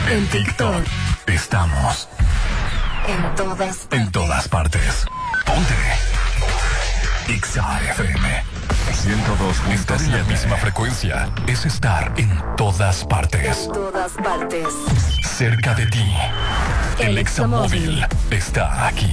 En TikTok. Estamos En todas partes. Ponte XAFM 102. Estar en la misma frecuencia es estar en todas partes. En todas partes. Cerca de ti. El Examóvil está aquí.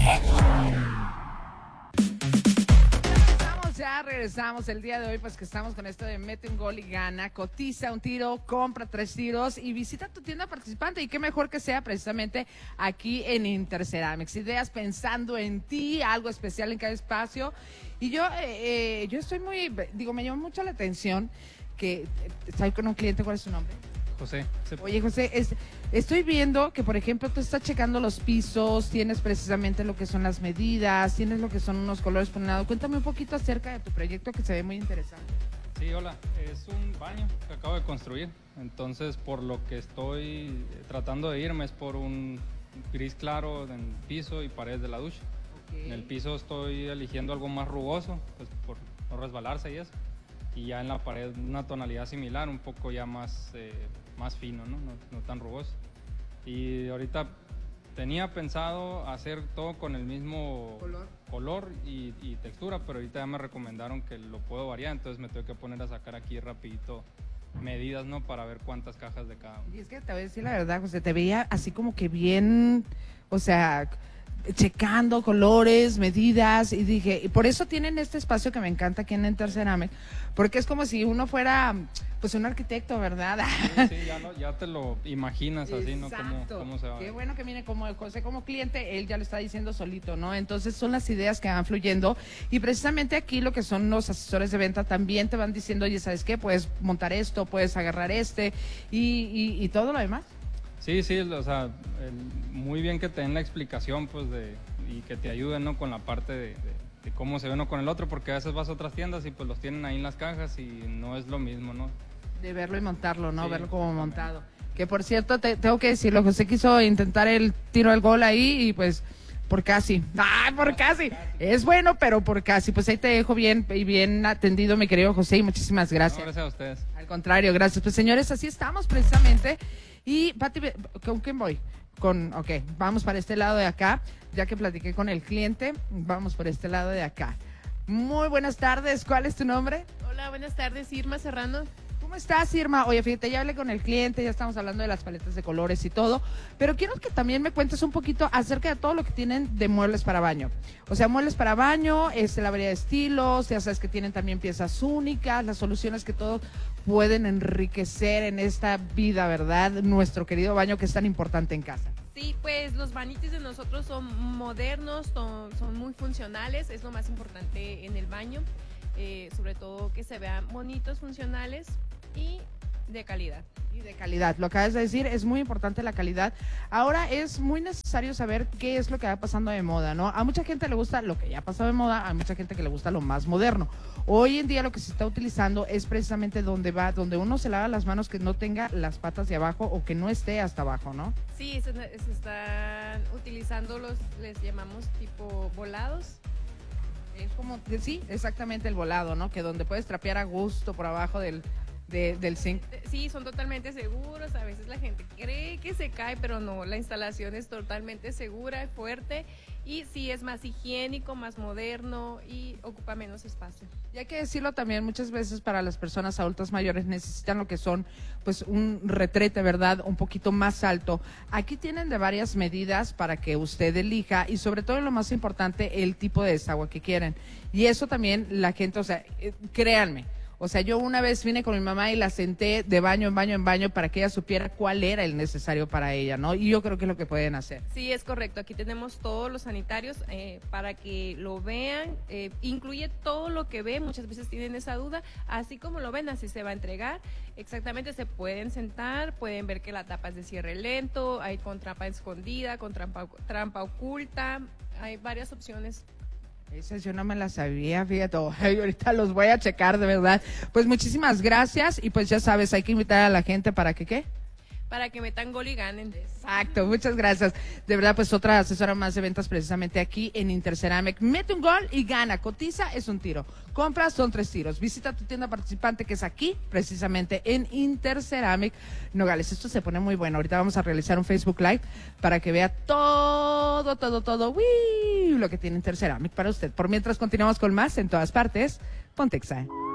Ya regresamos el día de hoy, pues que estamos con esto de mete un gol y gana, cotiza un tiro, compra 3 tiros y visita tu tienda participante. Y qué mejor que sea precisamente aquí en Interceramics. Ideas pensando en ti, algo especial en cada espacio. Y yo estoy me llama mucho la atención que estoy con un cliente. ¿Cuál es su nombre? José. Oye, José, estoy viendo que, por ejemplo, tú estás checando los pisos, tienes precisamente lo que son las medidas, tienes lo que son unos colores por un lado. Cuéntame un poquito acerca de tu proyecto que se ve muy interesante. Sí, hola. Es un baño que acabo de construir. Entonces, por lo que estoy tratando de irme es por un gris claro en piso y paredes de la ducha. Okay. En el piso estoy eligiendo algo más rugoso, pues por no resbalarse y eso. Y ya en la pared una tonalidad similar, un poco ya más fino, no tan rugoso. Y ahorita tenía pensado hacer todo con el mismo color y textura, pero ahorita ya me recomendaron que lo puedo variar, entonces me tengo que poner a sacar aquí rapidito medidas, ¿no? Para ver cuántas cajas de cada uno. Y es que te voy a decir la verdad, José, te veía así como que bien, o sea, checando colores, medidas, y dije, y por eso tienen este espacio que me encanta aquí en Interceramics, porque es como si uno fuera pues un arquitecto, ¿verdad? Sí, ya te lo imaginas así, ¿no? ¿Cómo se va? Qué bueno que viene como José como cliente, él ya lo está diciendo solito, ¿no? Entonces son las ideas que van fluyendo y precisamente aquí lo que son los asesores de venta también te van diciendo, oye, ¿sabes qué? Puedes montar esto, puedes agarrar y todo lo demás. Sí, o sea, muy bien que te den la explicación, pues, y que te ayuden, ¿no? Con la parte de cómo se ve uno con el otro, porque a veces vas a otras tiendas y pues los tienen ahí en las cajas y no es lo mismo, ¿no? De verlo y montarlo, ¿no? Sí, verlo como montado. Que por cierto, tengo que decirlo, José quiso intentar el tiro al gol ahí y pues por casi. ¡Ay, por casi! Es bueno, pero por casi. Pues ahí te dejo bien atendido, mi querido José, y muchísimas gracias. No, gracias a ustedes. Al contrario, gracias. Pues señores, así estamos precisamente. Y Pati, ¿con quién voy? Ok, vamos para este lado de acá. Ya que platiqué con el cliente, vamos por este lado de acá. Muy buenas tardes, ¿cuál es tu nombre? Hola, buenas tardes, Irma Serrano. ¿Cómo estás, Irma? Oye, fíjate, ya hablé con el cliente, ya estamos hablando de las paletas de colores y todo, pero quiero que también me cuentes un poquito acerca de todo lo que tienen de muebles para baño. O sea, muebles para baño, la variedad de estilos, ya sabes que tienen también piezas únicas, las soluciones que todos pueden enriquecer en esta vida, ¿verdad? Nuestro querido baño que es tan importante en casa. Sí, pues los vanitis de nosotros son modernos, son muy funcionales, es lo más importante en el baño, sobre todo que se vean bonitos, funcionales y de calidad. Y de calidad, lo acabas de decir, es muy importante la calidad. Ahora es muy necesario saber qué es lo que va pasando de moda, ¿no? A mucha gente le gusta lo que ya ha pasado de moda, a mucha gente que le gusta lo más moderno. Hoy en día lo que se está utilizando es precisamente donde uno se lava las manos, que no tenga las patas de abajo o que no esté hasta abajo, ¿no? Sí, se están utilizando les llamamos tipo volados. Es como, sí, exactamente el volado, ¿no? Que donde puedes trapear a gusto por abajo del zinc. Sí, son totalmente seguros. A veces la gente cree que se cae, pero no, la instalación es totalmente segura y fuerte. Y sí, es más higiénico, más moderno y ocupa menos espacio. Y hay que decirlo también, muchas veces para las personas adultas mayores necesitan lo que son, pues, un retrete, ¿verdad? Un poquito más alto. Aquí tienen de varias medidas para que usted elija y sobre todo, lo más importante, el tipo de desagüe que quieren. Y eso también la gente, o sea, créanme. O sea, yo una vez vine con mi mamá y la senté de baño en baño para que ella supiera cuál era el necesario para ella, ¿no? Y yo creo que es lo que pueden hacer. Sí, es correcto. Aquí tenemos todos los sanitarios para que lo vean. Incluye todo lo que ve. Muchas veces tienen esa duda. Así como lo ven, así se va a entregar. Exactamente, se pueden sentar, pueden ver que la tapa es de cierre lento, hay con trampa escondida, con trampa oculta. Hay varias opciones. Esas yo no me las sabía, fíjate, ahorita los voy a checar de verdad. Pues muchísimas gracias y pues ya sabes, hay que invitar a la gente para que, ¿qué? para que metan gol y ganen. Exacto, muchas gracias. De verdad, pues otra asesora más de ventas precisamente aquí en Interceramic. Mete un gol y gana. Cotiza, es un tiro. Compra, son 3 tiros. Visita tu tienda participante que es aquí, precisamente en Interceramic Nogales. Esto se pone muy bueno. Ahorita vamos a realizar un Facebook Live para que vea todo lo que tiene Interceramic para usted. Por mientras continuamos con más en todas partes. Pontexa.